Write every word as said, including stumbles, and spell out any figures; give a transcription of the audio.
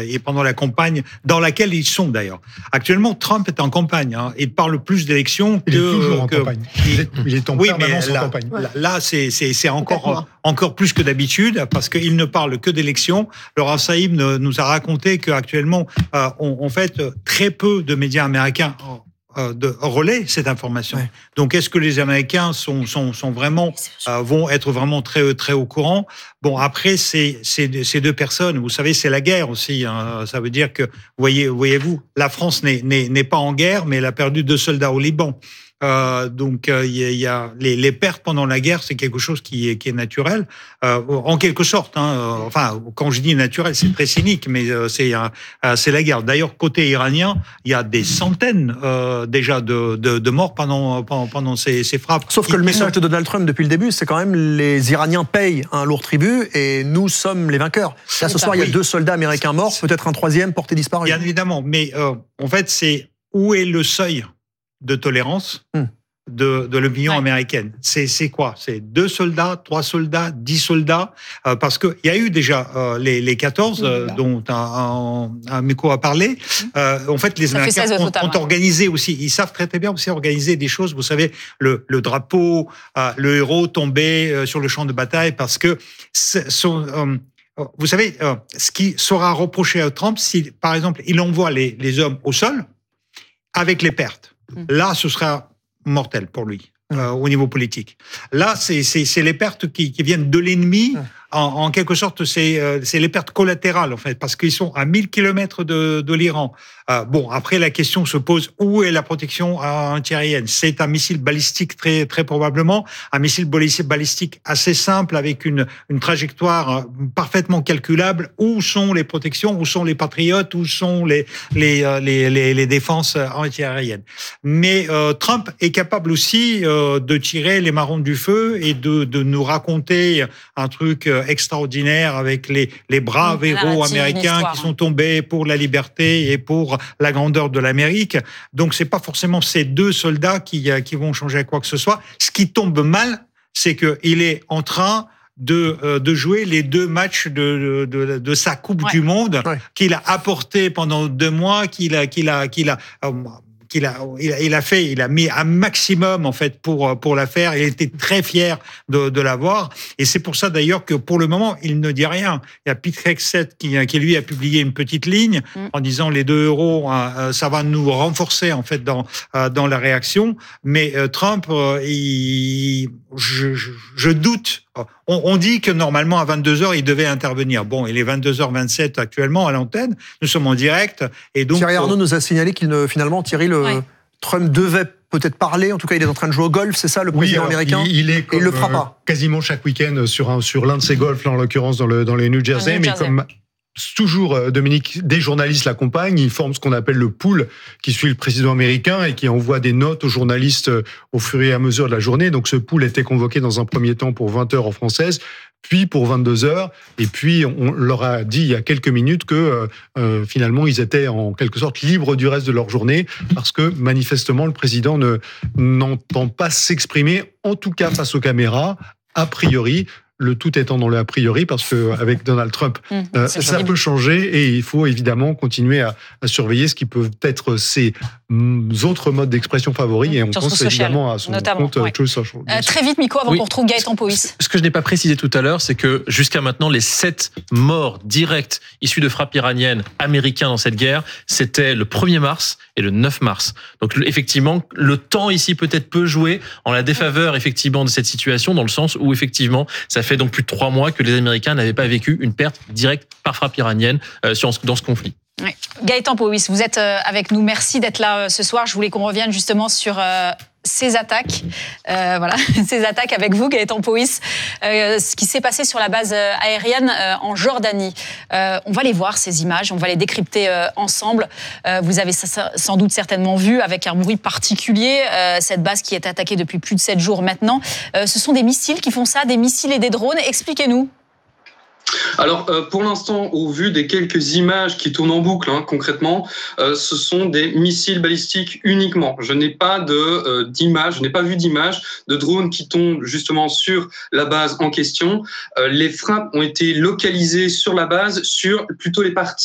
et pendant la campagne dans laquelle ils sont d'ailleurs. Actuellement, Trump est en campagne. Hein. Il parle plus d'élections il que... Il est toujours en que, campagne. Il est, il est en oui, permanence mais là, en campagne. Là, là c'est, c'est, c'est encore, encore plus que d'habitude parce qu'il ne parle que d'élections. Le Rav Saïm nous a raconté qu'actuellement, euh, on, en fait, très peu de médias américains de relaient cette information. Ouais. Donc, est-ce que les Américains sont, sont, sont vraiment, euh, vont être vraiment très, très au courant? Bon, après, c'est, c'est, ces deux personnes, vous savez, c'est la guerre aussi. Hein. Ça veut dire que, voyez, voyez-vous, la France n'est, n'est, n'est pas en guerre, mais elle a perdu deux soldats au Liban. Euh, donc, il euh, y, y a les, les pertes pendant la guerre, c'est quelque chose qui est, qui est naturel, euh, en quelque sorte. Hein, euh, enfin, quand je dis naturel, c'est très cynique, mais euh, c'est, euh, c'est la guerre. D'ailleurs, côté iranien, il y a des centaines euh, déjà de, de, de morts pendant, pendant, pendant ces, ces frappes. Sauf que le message de Donald Trump depuis le début, c'est quand même les Iraniens payent un lourd tribut et nous sommes les vainqueurs. Là, ce soir, il y a deux soldats américains morts, peut-être un troisième porté disparu. Bien évidemment, mais euh, en fait, c'est où est le seuil de tolérance mmh. de, de l'opinion ouais. américaine. C'est, c'est quoi? C'est deux soldats, trois soldats, dix soldats, euh, parce qu'il y a eu déjà euh, les, les quatorze, euh, mmh. dont un, un, un Miko a parlé. Euh, en fait, les Ça Américains ont, total, ont ouais. organisé aussi, ils savent très très bien aussi organiser des choses. Vous savez, le, le drapeau, euh, le héros tombé euh, sur le champ de bataille, parce que son... Euh, vous savez, euh, ce qui sera reproché à Trump, si, par exemple, il envoie les, les hommes au sol, avec les pertes. Là, ce sera mortel pour lui, euh, au niveau politique. Là, c'est, c'est, c'est les pertes qui, qui viennent de l'ennemi. En, en quelque sorte, c'est, euh, c'est les pertes collatérales, en fait, parce qu'ils sont à mille kilomètres de, de l'Iran. Euh, bon, après, la question se pose, où est la protection antiaérienne? C'est un missile balistique, très, très probablement, un missile balistique assez simple, avec une, une trajectoire parfaitement calculable. Où sont les protections? Où sont les patriotes? Où sont les, les, les, les, les défenses antiaériennes? Mais euh, Trump est capable aussi euh, de tirer les marrons du feu et de, de nous raconter un truc extraordinaire avec les, les braves mmh, héros américains qui sont tombés pour la liberté et pour la grandeur de l'Amérique. Donc, c'est pas forcément ces deux soldats qui, qui vont changer quoi que ce soit. Ce qui tombe mal, c'est qu'il est en train de, de jouer les deux matchs de, de, de sa Coupe ouais. du Monde ouais. qu'il a apporté pendant deux mois, qu'il a, qu'il a, qu'il a, euh, qu'il a, il a, il a fait, il a mis un maximum en fait pour pour la faire. Il était très fier de, de l'avoir, et c'est pour ça d'ailleurs que pour le moment il ne dit rien. Il y a Pete Hegseth qui, qui lui a publié une petite ligne mm. en disant les deux euros, hein, ça va nous renforcer en fait dans dans la réaction. Mais euh, Trump, euh, il, je, je, je doute. On, on dit que normalement à vingt-deux heures il devait intervenir. Bon, il est vingt-deux heures vingt-sept actuellement à l'antenne. Nous sommes en direct et donc Thierry Arnaud nous a signalé qu'il ne, finalement Thierry le ouais. Trump devait peut-être parler. En tout cas, il est en train de jouer au golf, c'est ça, le président oui, américain. Il, il est comme, et il le fera pas. Euh, quasiment chaque week-end sur un sur l'un de ses golfs, là, en l'occurrence dans le dans les New Jersey, New mais Jersey. Comme toujours, Dominique, des journalistes l'accompagnent, ils forment ce qu'on appelle le pool qui suit le président américain et qui envoie des notes aux journalistes au fur et à mesure de la journée. Donc ce pool était convoqué dans un premier temps pour vingt heures en française, puis pour vingt-deux heures, et puis on leur a dit il y a quelques minutes que euh, finalement ils étaient en quelque sorte libres du reste de leur journée, parce que manifestement le président ne n'entend pas s'exprimer, en tout cas face aux caméras, a priori. Le tout étant dans le a priori, parce que avec Donald Trump, mmh, euh, ça joli. peut changer et il faut évidemment continuer à, à surveiller ce qui peuvent être ses mm, autres modes d'expression favoris, mmh, et on pense social, évidemment à son compte ouais. Truth Social. Euh, très vite, Miko, avant oui. qu'on retrouve Gaëtan Powys. Ce que je n'ai pas précisé tout à l'heure, c'est que jusqu'à maintenant, les sept morts directs issus de frappes iraniennes américains dans cette guerre, c'était le premier mars et le neuf mars. Donc effectivement, le temps ici peut-être peut jouer en la défaveur effectivement de cette situation, dans le sens où effectivement, ça fait donc plus de trois mois que les Américains n'avaient pas vécu une perte directe par frappe iranienne euh, sur, dans ce conflit. Oui. Gaëtan Powys, vous êtes euh, avec nous. Merci d'être là euh, ce soir. Je voulais qu'on revienne justement sur euh, ces attaques. Euh, voilà, ces attaques avec vous, Gaëtan Powys. Euh, ce qui s'est passé sur la base euh, aérienne euh, en Jordanie. Euh, on va les voir, ces images. On va les décrypter euh, ensemble. Euh, vous avez ça, sans doute certainement vu, avec un bruit particulier, euh, cette base qui est attaquée depuis plus de sept jours maintenant. Euh, ce sont des missiles qui font ça, des missiles et des drones. Expliquez-nous. Alors, euh, pour l'instant, au vu des quelques images qui tournent en boucle, hein, concrètement, euh, ce sont des missiles balistiques uniquement. Je n'ai pas de euh, d'images, je n'ai pas vu d'images de drones qui tombent justement sur la base en question. Euh, les frappes ont été localisées sur la base, sur plutôt les parties